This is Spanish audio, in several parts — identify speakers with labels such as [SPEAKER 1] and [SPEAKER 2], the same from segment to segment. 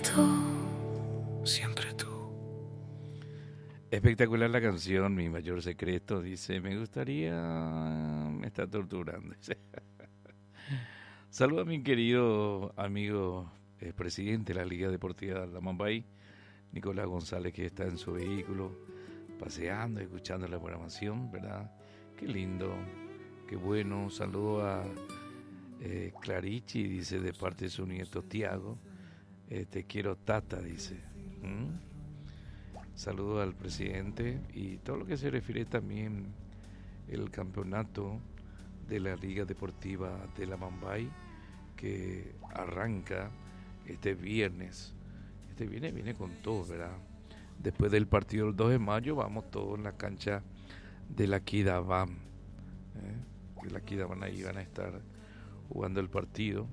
[SPEAKER 1] Tú, siempre tú. Espectacular la canción, Mi Mayor Secreto. Dice, me está torturando. Dice. Saludo a mi querido amigo, presidente de la Liga Deportiva de la Mambay, Nicolás González, que está en su vehículo, paseando, escuchando la programación, ¿verdad? Qué lindo, qué bueno. Saludo a Clarici, dice, de parte de su nieto Tiago. Te quiero, Tata, dice. Saludo al presidente y todo lo que se refiere también el campeonato de la Liga Deportiva de la Mambay, que arranca este viernes. Este viernes viene con todo, ¿verdad? Después del partido del 2 de mayo vamos todos en la cancha de la Kidabam. De la Kidabam, ahí van a estar jugando el partido.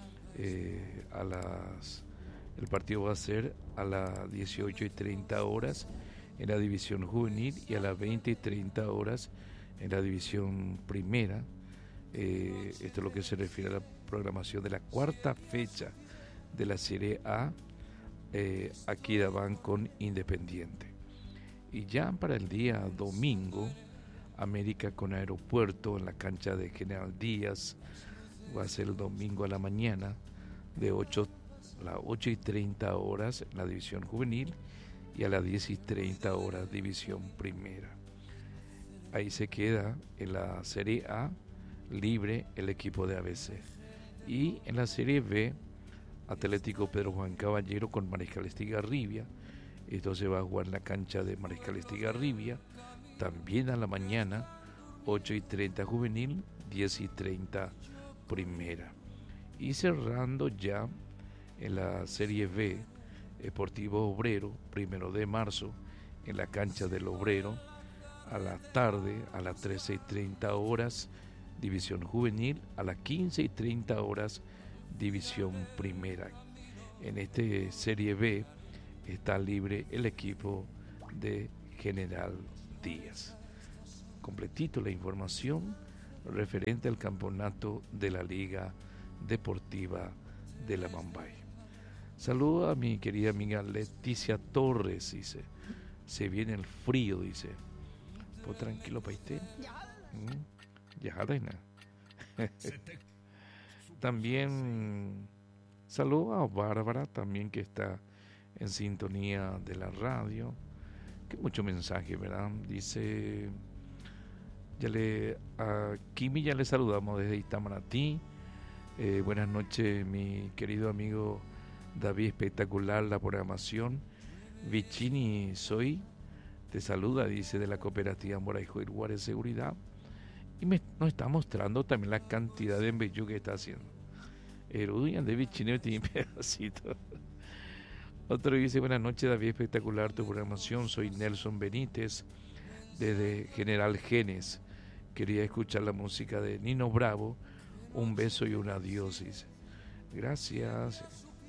[SPEAKER 1] El partido va a ser a las 18:30 horas en la división juvenil y a las 20:30 horas en la división primera. Esto es lo que se refiere a la programación de la cuarta fecha de la Serie A. Aquí daban con Independiente. Y ya para el día domingo, América con Aeropuerto en la cancha de General Díaz. Va a ser el domingo a la mañana de las 8:30 horas en la división juvenil y a las 10:30 horas división primera. Ahí se queda en la Serie A libre el equipo de ABC. Y en la Serie B, Atlético Pedro Juan Caballero con Mariscal Estigarribia. Esto se va a jugar en la cancha de Mariscal Estigarribia, también a la mañana, 8:30 juvenil, 10:30 primera. Y cerrando ya en la Serie B, Deportivo Obrero, 1 de marzo, en la cancha del Obrero, a la tarde, a las 13:30 horas, división juvenil, a las 15:30 horas, división primera. En este Serie B está libre el equipo de General Díaz. Completito la información referente al campeonato de la Liga Deportiva de la Mambay. Saludo a mi querida amiga Leticia Torres, dice. Se viene el frío, dice. Pues tranquilo, paiste. Ya, reina. También saludo a Bárbara, también que está en sintonía de la radio. Que mucho mensaje, ¿verdad? Dice, a Kimi ya le saludamos desde Itamaraty. Buenas noches, mi querido amigo David, espectacular la programación. Vicini Soy te saluda, dice, de la cooperativa Moraijo Irguare Seguridad. Y nos está mostrando también la cantidad de embellú que está haciendo. Erudian de Vicini tiene pedacito. Otro dice, buenas noches David, espectacular tu programación. Soy Nelson Benítez desde General Genes. Quería escuchar la música de Nino Bravo. Un beso y un adiós, dice. Gracias.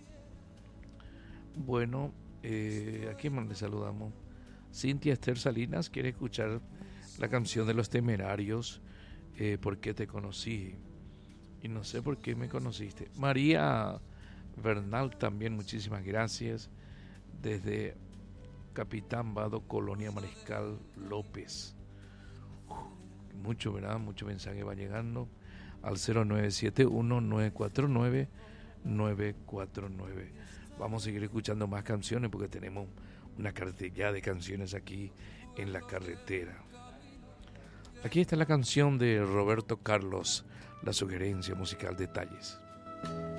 [SPEAKER 1] Bueno, ¿a quién más le saludamos? Cintia Esther Salinas quiere escuchar la canción de Los Temerarios, ¿Por qué te conocí? Y no sé por qué me conociste. María Bernal también, muchísimas gracias. Desde Capitán Vado, Colonia Mariscal López. Mucho, ¿verdad? Mucho mensaje va llegando al 0971-949-949. Vamos a seguir escuchando más canciones porque tenemos una cartella de canciones aquí en la carretera. Aquí está la canción de Roberto Carlos, la sugerencia musical Detalles.